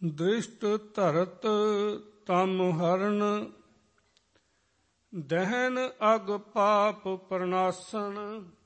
ਦ੍ਰਿਸ਼ਟ ਧਰਤ ਤਮ ਹਰਨ, ਦਹਿਨ ਅਗ ਪਾਪ ਪ੍ਰਨਾਸਨ।